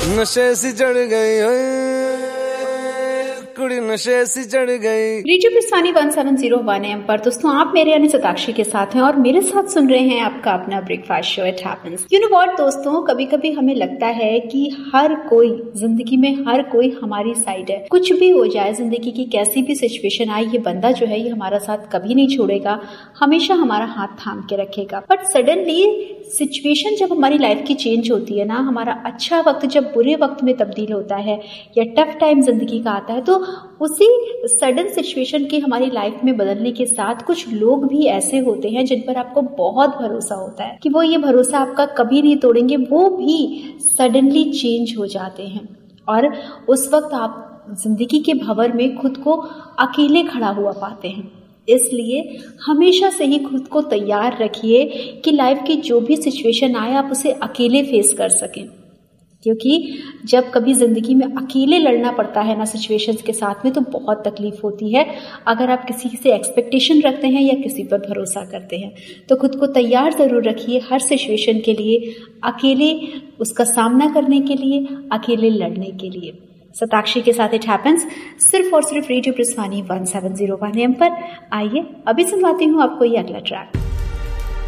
नशे सी चढ़ गई कुड़ी, नशे सी चढ़ गई। रेडियो पिस्वानी 107.1 AM पर दोस्तों आप मेरे यानी सताक्षी के साथ हैं और मेरे साथ सुन रहे हैं आपका अपना breakfast show it happens. You know what दोस्तों, कभी कभी हमें लगता है कि हर कोई जिंदगी में, हर कोई हमारी साइड है। कुछ भी हो जाए जिंदगी की, कैसी भी सिचुएशन आए, ये बंदा जो है ये हमारा साथ कभी नहीं छोड़ेगा, हमेशा हमारा हाथ थाम के रखेगा। बट सडनली सिचुएशन जब हमारी लाइफ की चेंज होती है ना, हमारा अच्छा वक्त जब बुरे वक्त में तब्दील होता है या टफ टाइम जिंदगी का आता है, तो उसी सडन सिचुएशन के हमारी लाइफ में बदलने के साथ कुछ लोग भी ऐसे होते हैं जिन पर आपको बहुत भरोसा होता है कि वो ये भरोसा आपका कभी नहीं तोड़ेंगे, वो भी सडनली चेंज हो जाते हैं और उस वक्त आप जिंदगी के भंवर में खुद को अकेले खड़ा हुआ पाते हैं। इसलिए हमेशा से ही खुद को तैयार रखिए कि लाइफ की जो भी सिचुएशन आए आप उसे अकेले फेस कर सकें, क्योंकि जब कभी जिंदगी में अकेले लड़ना पड़ता है ना सिचुएशंस के साथ में, तो बहुत तकलीफ होती है। अगर आप किसी से एक्सपेक्टेशन रखते हैं या किसी पर भरोसा करते हैं तो खुद को तैयार जरूर रखिए हर सिचुएशन के लिए, अकेले उसका सामना करने के लिए, अकेले लड़ने के लिए। सताक्षी के साथ इट हैपेंस सिर्फ और सिर्फ रेडियो पिस्वानी 107.1 AM पर। आइए अभी सुनवाती हूँ आपको ये अगला ट्रैक।